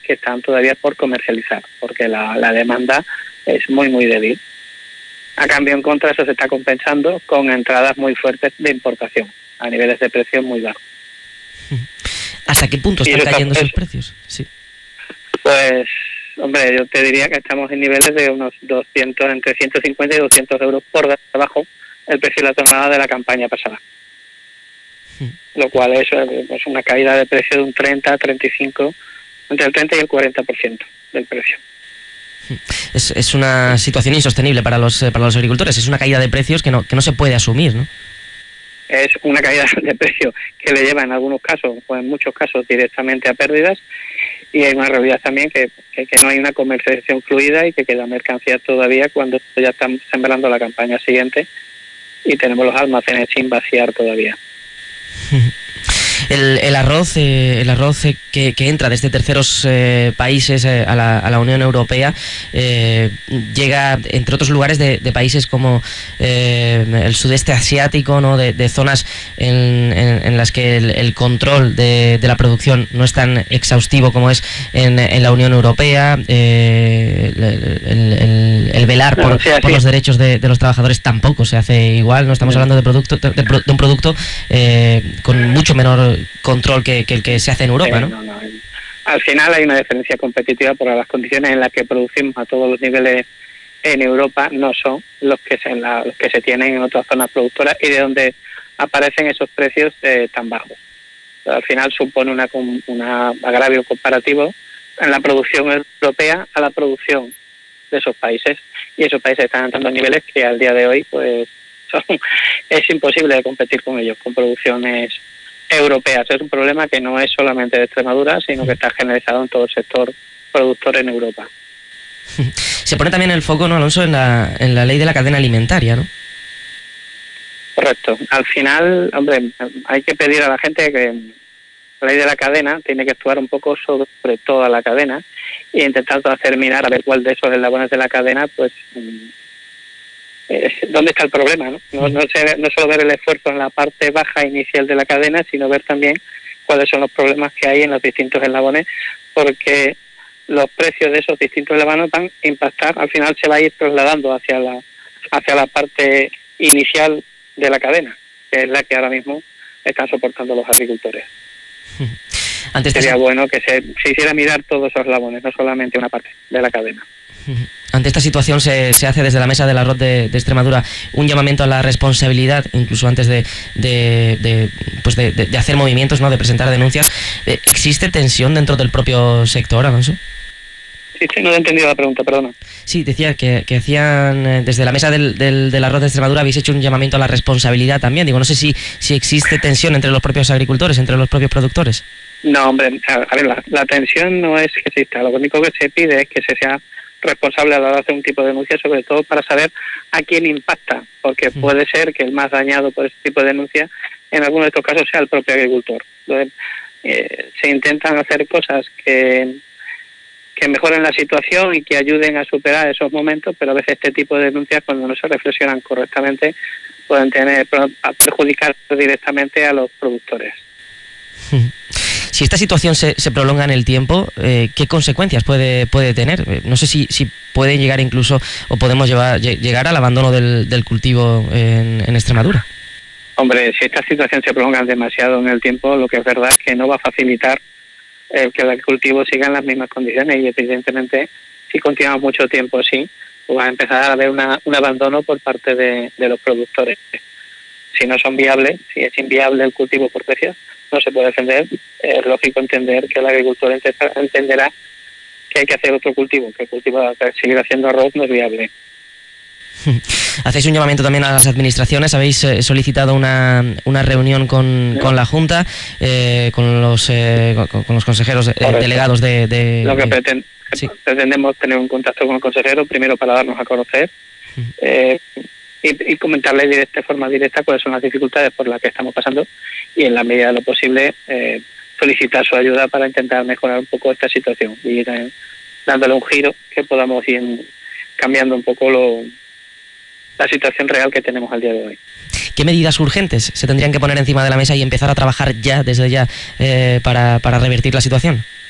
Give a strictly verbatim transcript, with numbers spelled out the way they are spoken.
que están todavía por comercializar, porque la, la demanda es muy, muy débil. A cambio, en contra, eso se está compensando con entradas muy fuertes de importación, a niveles de precios muy bajos. ¿Hasta qué punto están cayendo esos precios? Sí. Pues, hombre, yo te diría que estamos en niveles de unos doscientos, entre ciento cincuenta y doscientos euros por debajo el precio de la tonelada de la campaña pasada. Hmm. Lo cual es pues, una caída de precio de un treinta, treinta y cinco, entre el treinta y el cuarenta por ciento del precio. Es, es una situación insostenible para los para los agricultores, es una caída de precios que no que no se puede asumir, ¿no? Es una caída de precio que le lleva en algunos casos, o en muchos casos, directamente a pérdidas, y hay una realidad también que, que, que no hay una comercialización fluida y que queda mercancía todavía cuando ya están sembrando la campaña siguiente y tenemos los almacenes sin vaciar todavía. El, el arroz eh, el arroz eh, que, que entra desde terceros eh, países eh, a, la, a la Unión Europea eh, llega, entre otros lugares, de, de países como eh, el sudeste asiático, ¿no? de, de zonas en, en, en las que el, el control de, de la producción no es tan exhaustivo como es en, en la Unión Europea. eh, el, el, el, el velar por, no, sí, por los derechos de, de los trabajadores tampoco se hace igual. No estamos hablando de, producto, de, de un producto eh, con mucho menor control que, que el que se hace en Europa, ¿no? Sí, no, no. Al final hay una diferencia competitiva por las condiciones en las que producimos a todos los niveles en Europa no son los que se, la, los que se tienen en otras zonas productoras y de donde aparecen esos precios eh, tan bajos. Pero al final supone una, una agravio comparativo en la producción europea a la producción de esos países, y esos países están entrando a niveles que al día de hoy pues son, es imposible de competir con ellos, con producciones europeas. Es un problema que no es solamente de Extremadura, sino que está generalizado en todo el sector productor en Europa. Se pone también el foco, ¿no, Alonso?, en la, en la ley de la cadena alimentaria, ¿no? Correcto. Al final, hombre, hay que pedir a la gente que la ley de la cadena tiene que actuar un poco sobre toda la cadena e intentar hacer mirar a ver cuál de esos eslabones de la cadena, pues, Eh, dónde está el problema, ¿no? No, no, se, no solo ver el esfuerzo en la parte baja inicial de la cadena, sino ver también cuáles son los problemas que hay en los distintos eslabones, porque los precios de esos distintos eslabones van a impactar, al final se va a ir trasladando hacia la hacia la parte inicial de la cadena, que es la que ahora mismo están soportando los agricultores. Antes Sería de... bueno que se, se hiciera mirar todos esos eslabones, no solamente una parte de la cadena. Ante esta situación se, se hace desde la Mesa del Arroz de, de Extremadura un llamamiento a la responsabilidad, incluso antes de, de, de, pues de, de, de hacer movimientos, ¿no?, de presentar denuncias. ¿Existe tensión dentro del propio sector, Alonso? Sí, sí, no he entendido la pregunta, perdona. Sí, decía que, que hacían, desde la Mesa del, del, del Arroz de Extremadura habéis hecho un llamamiento a la responsabilidad también. Digo, no sé si, si existe tensión entre los propios agricultores, entre los propios productores. No, hombre, a ver, la, la tensión no es que exista, lo único que se pide es que se sea responsable a la hora de hacer un tipo de denuncia, sobre todo para saber a quién impacta, porque puede ser que el más dañado por este tipo de denuncia en algunos de estos casos sea el propio agricultor. Entonces, eh, se intentan hacer cosas que, que mejoren la situación y que ayuden a superar esos momentos, pero a veces este tipo de denuncias, cuando no se reflexionan correctamente, pueden tener a perjudicar directamente a los productores. Si esta situación se, se prolonga en el tiempo, eh, ¿qué consecuencias puede puede tener? Eh, no sé si, si pueden llegar incluso, o podemos llevar, llegar al abandono del, del cultivo en, en Extremadura. Hombre, si esta situación se prolonga demasiado en el tiempo, lo que es verdad es que no va a facilitar eh, que el cultivo siga en las mismas condiciones, y evidentemente si continuamos mucho tiempo así, pues va a empezar a haber una, un abandono por parte de, de los productores. Si no son viables, si es inviable el cultivo por precios, no se puede defender. Es lógico entender que el agricultor entenderá que hay que hacer otro cultivo, que el cultivo de seguir haciendo arroz no es viable. Hacéis un llamamiento también a las administraciones, habéis eh, solicitado una, una reunión con, sí. con la Junta, eh, con los eh, con, con los consejeros eh, delegados de... de Lo que de... pretend, sí. pretendemos tener un contacto con el consejero, primero para darnos a conocer, uh-huh. eh, y, y comentarle de, de forma directa cuáles son las dificultades por las que estamos pasando, y en la medida de lo posible eh, solicitar su ayuda para intentar mejorar un poco esta situación y ir eh, dándole un giro que podamos ir cambiando un poco lo, la situación real que tenemos al día de hoy. ¿Qué medidas urgentes se tendrían que poner encima de la mesa y empezar a trabajar ya, desde ya, eh, para, para revertir la situación?